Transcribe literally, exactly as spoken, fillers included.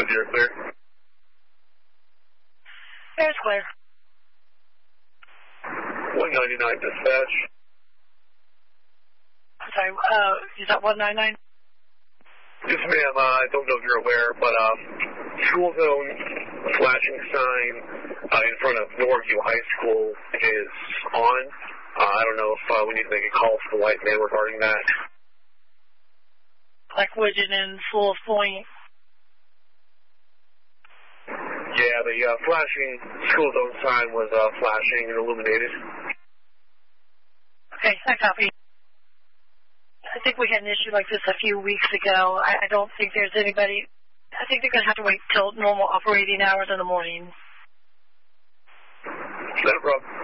Is you're clear? There's clear. one ninety-nine dispatch. I'm sorry, uh, is that one ninety-nine? Yes, ma'am. Uh, I don't know if you're aware, but uh, school zone flashing sign uh, in front of Norview High School is on. Uh, I don't know if uh, we need to make a call to the white man regarding that. Like widget in full point. Yeah, the uh, flashing school zone sign was uh, flashing and illuminated. Okay, I copy. I think we had an issue like this a few weeks ago. I, I don't think there's anybody. I think they're going to have to wait till normal operating hours in the morning. No problem.